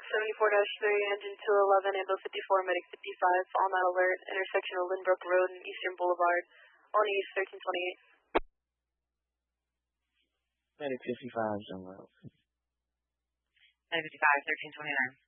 74-3, engine 211, Ambo 54, medic 55, on that alert, intersection of Lynbrook Road and Eastern Boulevard, on East 1328. Medic 55, John Wells. Medic 55, 1329.